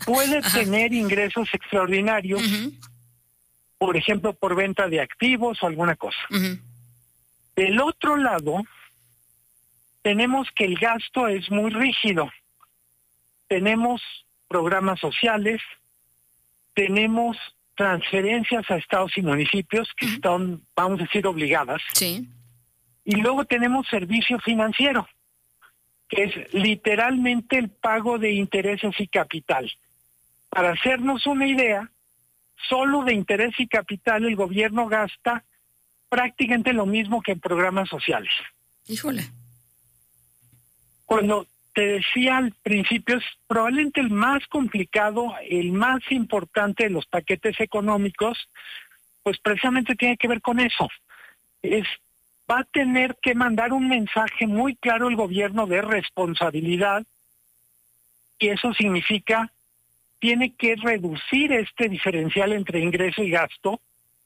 puede tener ingresos extraordinarios, por ejemplo, por venta de activos o alguna cosa. Del otro lado, tenemos que el gasto es muy rígido. Tenemos programas sociales, tenemos transferencias a estados y municipios que están, vamos a decir, obligadas. Sí. Y luego tenemos servicio financiero, que es literalmente el pago de intereses y capital. Para hacernos una idea, solo de interés y capital el gobierno gasta prácticamente lo mismo que en programas sociales. Híjole. Cuando te decía al principio, es probablemente el más complicado, el más importante de los paquetes económicos, pues precisamente tiene que ver con eso. Va a tener que mandar un mensaje muy claro el gobierno de responsabilidad, y eso significa tiene que reducir este diferencial entre ingreso y gasto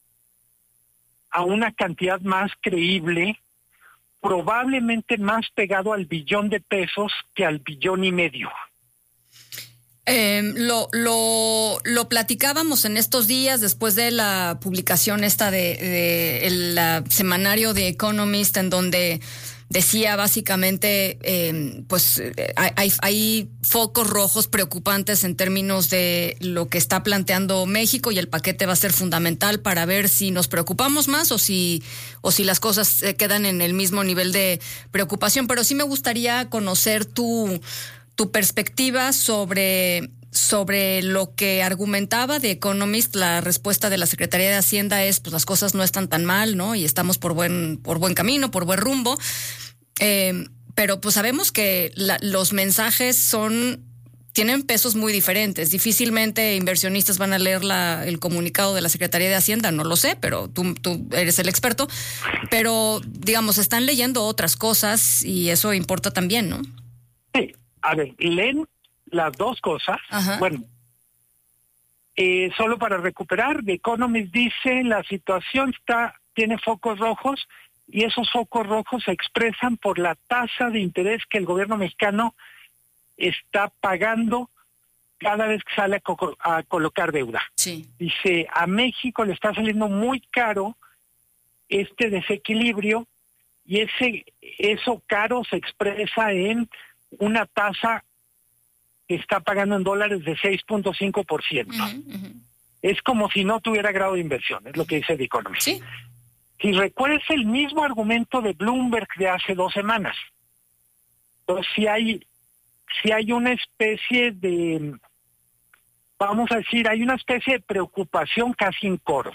a una cantidad más creíble, probablemente más pegado al billón de pesos que al billón y medio. Lo platicábamos en estos días después de la publicación esta de el semanario de Economist, en donde decía básicamente hay focos rojos preocupantes en términos de lo que está planteando México, y el paquete va a ser fundamental para ver si nos preocupamos más o si las cosas quedan en el mismo nivel de preocupación. Pero sí me gustaría conocer tu perspectiva sobre lo que argumentaba The Economist. La respuesta de la Secretaría de Hacienda es, pues las cosas no están tan mal, ¿no? Y estamos por buen camino, por buen rumbo. Pero pues sabemos que los mensajes tienen pesos muy diferentes. Difícilmente inversionistas van a leer el comunicado de la Secretaría de Hacienda, no lo sé, pero tú eres el experto. Pero, digamos, están leyendo otras cosas y eso importa también, ¿no? Sí. A ver, leen las dos cosas. Ajá. Bueno, solo para recuperar, The Economist dice la situación tiene focos rojos, y esos focos rojos se expresan por la tasa de interés que el gobierno mexicano está pagando cada vez que sale a colocar deuda. Sí. Dice, a México le está saliendo muy caro este desequilibrio, y eso caro se expresa en una tasa que está pagando en dólares de 6.5%. Es como si no tuviera grado de inversión, es lo que dice The Economist. Sí. Si recuerdas el mismo argumento de Bloomberg de hace 2 semanas. Entonces, si hay una especie de, vamos a decir, hay una especie de preocupación casi en coro.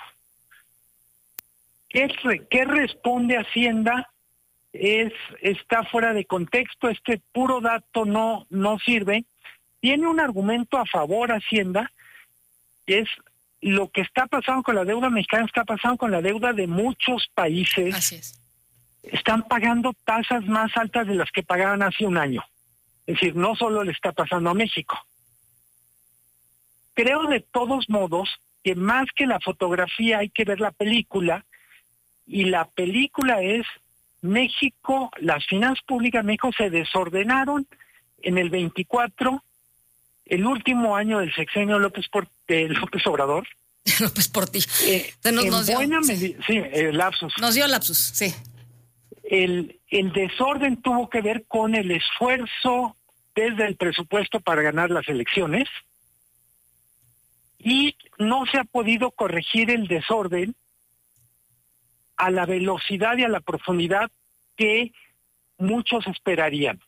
¿Qué responde Hacienda? Está fuera de contexto, este puro dato no sirve. Tiene un argumento a favor Hacienda, que es lo que está pasando con la deuda mexicana, está pasando con la deuda de muchos países. Así es. Están pagando tasas más altas de las que pagaban hace un año. Es decir, no solo le está pasando a México. Creo de todos modos que más que la fotografía hay que ver la película, y la película es México, las finanzas públicas de México se desordenaron en el 24, el último año del sexenio López Obrador. López Portillo. Lapsus. Nos dio lapsus, sí. El desorden tuvo que ver con el esfuerzo desde el presupuesto para ganar las elecciones, y no se ha podido corregir el desorden a la velocidad y a la profundidad que muchos esperarían.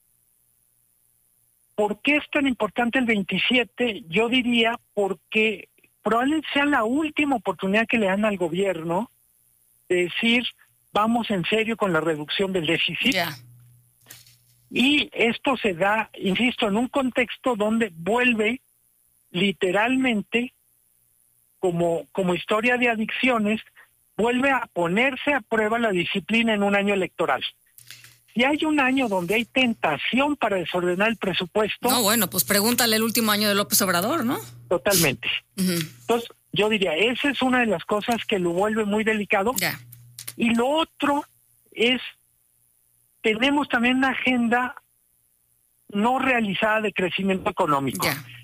¿Por qué es tan importante el 27? Yo diría porque probablemente sea la última oportunidad que le dan al gobierno de decir, vamos en serio con la reducción del déficit. Yeah. Y esto se da, insisto, en un contexto donde vuelve literalmente, como historia de adicciones, vuelve a ponerse a prueba la disciplina en un año electoral. Si hay un año donde hay tentación para desordenar el presupuesto... No, bueno, pues pregúntale el último año de López Obrador, ¿no? Totalmente. Entonces, yo diría, esa es una de las cosas que lo vuelve muy delicado. Yeah. Y lo otro es, tenemos también una agenda no realizada de crecimiento económico. Yeah.